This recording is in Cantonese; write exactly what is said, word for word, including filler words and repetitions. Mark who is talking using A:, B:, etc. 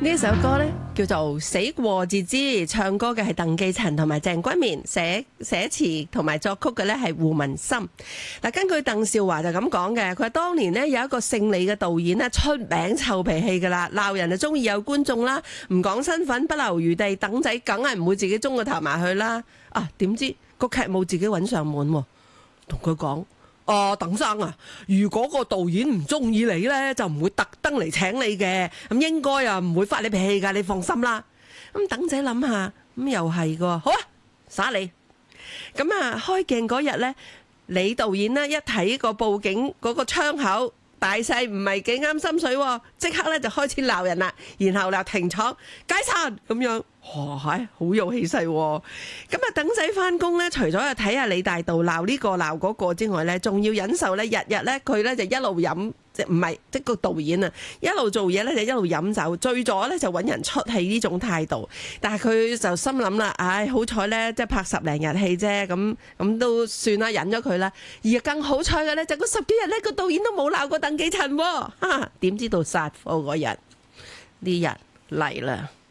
A: 呢首歌呢叫做《死過自知》，唱歌嘅係鄧寄塵同埋鄭君綿，寫寫詞同埋作曲嘅呢係胡文森。嗱，根據鄧兆華就咁講嘅，佢話當年呢有一個姓李嘅導演呢，出名臭脾氣噶啦，鬧人就中意有觀眾啦，唔講身份，不留餘地，鄧仔梗係唔會自己中個頭埋去啦。啊，點知個劇務自己揾上門，同佢講。哦，鄧生啊，如果個導演唔中意你呢，就唔會特登嚟請你嘅，咁應該啊唔會發你脾氣噶，你放心啦。咁鄧仔諗下，咁又係噶，好啊，耍你。咁啊，開鏡嗰日呢，李導演呢一睇個佈景嗰個窗口大細唔係幾啱心水，即刻咧就開始鬧人啦，然後就停廠解散咁樣，哇，係好有氣勢。咁啊，鄧仔翻工咧，除咗係睇下李大道鬧呢個鬧嗰個之外咧，仲要忍受咧，日日咧佢咧就一路飲，即唔係即個導演啊，一路做嘢咧就一路飲酒，醉咗咧就揾人出氣呢種態度。但係佢就心諗啦，唉，好彩咧，即係拍十零日戲啫，咁咁都算啦，忍咗佢啦。而更好彩嘅咧，就嗰十幾日咧，個導演都冇鬧過鄧寄塵喎，哈！點知道殺科嗰日呢日嚟啦〜